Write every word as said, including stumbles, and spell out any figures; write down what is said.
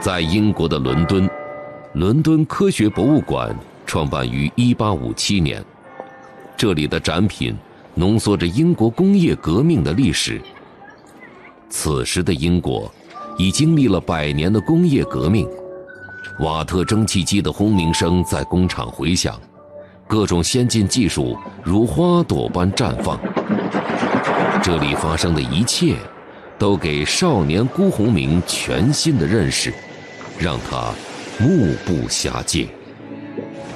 在英国的伦敦，伦敦科学博物馆创办于一八五七年，这里的展品浓缩着英国工业革命的历史。此时的英国已经历了百年的工业革命，瓦特蒸汽机的轰鸣声在工厂回响，各种先进技术如花朵般绽放。这里发生的一切都给少年辜鸿铭全新的认识，让他目不暇接。